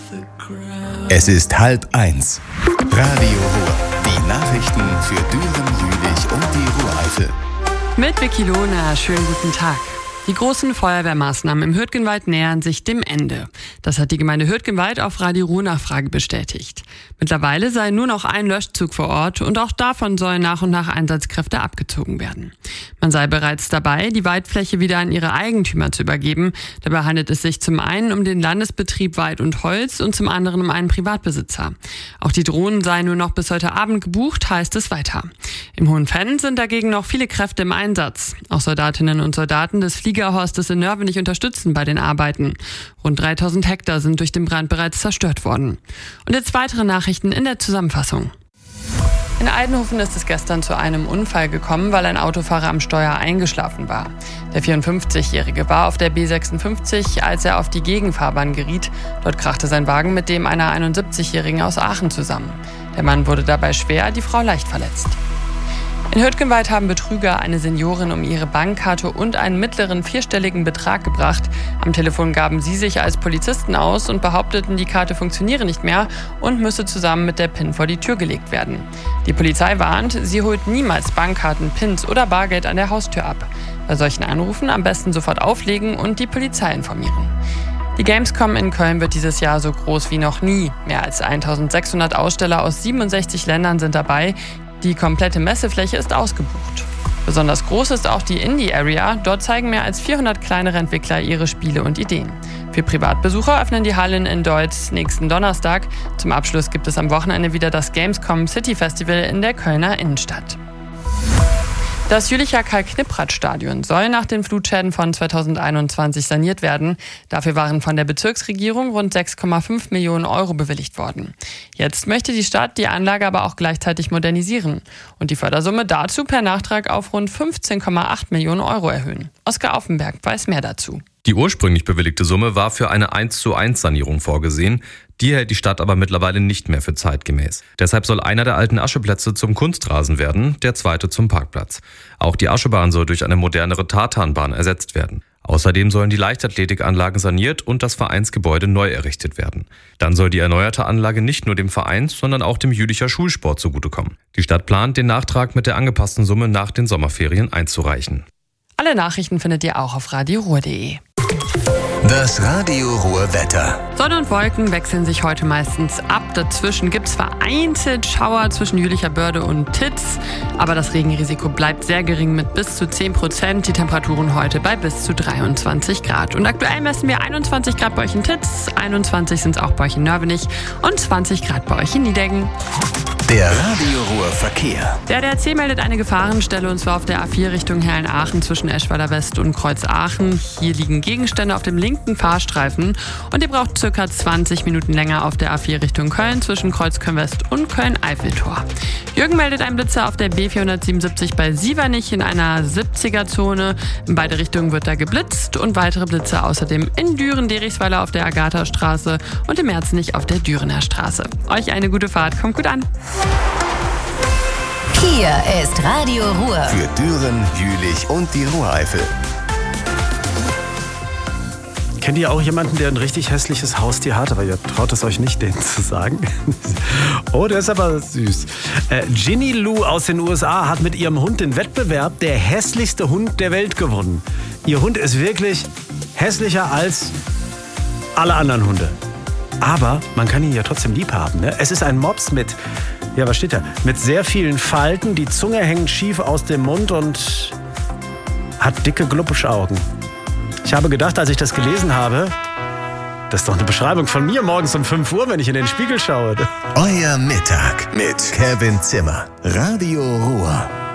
Es ist 12:30. Radio Ruhr. Die Nachrichten für Düren, Jülich und die Ruhreifel. Mit Vicky Lohner, schönen guten Tag. Die großen Feuerwehrmaßnahmen im Hürtgenwald nähern sich dem Ende. Das hat die Gemeinde Hürtgenwald auf Radio Ruhr Nachfrage bestätigt. Mittlerweile sei nur noch ein Löschzug vor Ort und auch davon sollen nach und nach Einsatzkräfte abgezogen werden. Man sei bereits dabei, die Waldfläche wieder an ihre Eigentümer zu übergeben. Dabei handelt es sich zum einen um den Landesbetrieb Wald und Holz und zum anderen um einen Privatbesitzer. Auch die Drohnen seien nur noch bis heute Abend gebucht, heißt es weiter. Im Hohenfenn sind dagegen noch viele Kräfte im Einsatz. Auch Soldatinnen und Soldaten des Fliegerhorstes in Nörvenich unterstützen bei den Arbeiten. Rund 3000 Hektar sind durch den Brand bereits zerstört worden. Und jetzt weitere Nachrichten in der Zusammenfassung. In Eidenhofen ist es gestern zu einem Unfall gekommen, weil ein Autofahrer am Steuer eingeschlafen war. Der 54-Jährige war auf der B56, als er auf die Gegenfahrbahn geriet. Dort krachte sein Wagen mit dem einer 71-Jährigen aus Aachen zusammen. Der Mann wurde dabei schwer, die Frau leicht verletzt. In Hürtgenwald haben Betrüger eine Seniorin um ihre Bankkarte und einen mittleren vierstelligen Betrag gebracht. Am Telefon gaben sie sich als Polizisten aus und behaupteten, die Karte funktioniere nicht mehr und müsse zusammen mit der PIN vor die Tür gelegt werden. Die Polizei warnt, sie holt niemals Bankkarten, PINs oder Bargeld an der Haustür ab. Bei solchen Anrufen am besten sofort auflegen und die Polizei informieren. Die Gamescom in Köln wird dieses Jahr so groß wie noch nie. Mehr als 1600 Aussteller aus 67 Ländern sind dabei. Die komplette Messefläche ist ausgebucht. Besonders groß ist auch die Indie Area. Dort zeigen mehr als 400 kleinere Entwickler ihre Spiele und Ideen. Für Privatbesucher öffnen die Hallen in Deutz nächsten Donnerstag. Zum Abschluss gibt es am Wochenende wieder das Gamescom City Festival in der Kölner Innenstadt. Das Jülicher Karl-Knipprath-Stadion soll nach den Flutschäden von 2021 saniert werden. Dafür waren von der Bezirksregierung rund 6,5 Millionen Euro bewilligt worden. Jetzt möchte die Stadt die Anlage aber auch gleichzeitig modernisieren und die Fördersumme dazu per Nachtrag auf rund 15,8 Millionen Euro erhöhen. Oskar Auffenberg weiß mehr dazu. Die ursprünglich bewilligte Summe war für eine 1:1 Sanierung vorgesehen. Die hält die Stadt aber mittlerweile nicht mehr für zeitgemäß. Deshalb soll einer der alten Ascheplätze zum Kunstrasen werden, der zweite zum Parkplatz. Auch die Aschebahn soll durch eine modernere Tartanbahn ersetzt werden. Außerdem sollen die Leichtathletikanlagen saniert und das Vereinsgebäude neu errichtet werden. Dann soll die erneuerte Anlage nicht nur dem Verein, sondern auch dem Jülicher Schulsport zugutekommen. Die Stadt plant, den Nachtrag mit der angepassten Summe nach den Sommerferien einzureichen. Alle Nachrichten findet ihr auch auf radioruhr.de. Das Radio Ruhr Wetter. Sonne und Wolken wechseln sich heute meistens ab. Dazwischen gibt es vereinzelt Schauer zwischen Jülicher Börde und Titz. Aber das Regenrisiko bleibt sehr gering mit bis zu 10%. Die Temperaturen heute bei bis zu 23 Grad. Und aktuell messen wir 21 Grad bei euch in Titz, 21 sind es auch bei euch in Nörvenich und 20 Grad bei euch in Niedeggen. Der Radio Ruhr Verkehr. Der ADAC meldet eine Gefahrenstelle und zwar auf der A4 Richtung Herrn-Aachen zwischen Eschweiler West und Kreuz Aachen. Hier liegen Gegenstände auf dem linken Fahrstreifen und ihr braucht ca. 20 Minuten länger auf der A4 Richtung Köln zwischen Kreuzköln West und Köln-Eiffeltor. Jürgen meldet einen Blitzer auf der B477 bei Sievernich in einer 70er-Zone. In beide Richtungen wird da geblitzt und weitere Blitze außerdem in Düren-Derichsweiler auf der Agatha-Straße und im Merzenich auf der Dürener Straße. Euch eine gute Fahrt, kommt gut an. Hier ist Radio Ruhr. Für Düren, Jülich und die Ruhreifel. Kennt ihr auch jemanden, der ein richtig hässliches Haustier hat? Aber ihr traut es euch nicht, denen zu sagen. Oh, der ist aber süß. Ginny Lou aus den USA hat mit ihrem Hund den Wettbewerb der hässlichste Hund der Welt gewonnen. Ihr Hund ist wirklich hässlicher als alle anderen Hunde. Aber man kann ihn ja trotzdem lieb haben. Ne? Es ist ein Mops mit, ja, was steht da? Mit sehr vielen Falten. Die Zunge hängt schief aus dem Mund und hat dicke Glubbischaugen. Ich habe gedacht, als ich das gelesen habe, das ist doch eine Beschreibung von mir morgens um 5 Uhr, wenn ich in den Spiegel schaue. Euer Mittag mit Kevin Zimmer. Radio Ruhr.